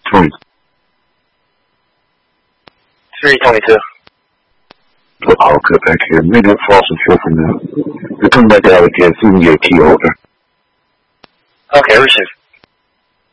20. 322. I'll cut back here. Maybe I'll fall some shit from now. We'll come back out again, see if we get a key holder. Okay, receive.